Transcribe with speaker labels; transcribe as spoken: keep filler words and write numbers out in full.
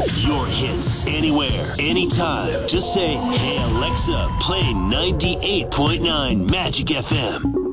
Speaker 1: Your hits anywhere, anytime. Just say, hey, Alexa, play ninety-eight point nine Magic F M.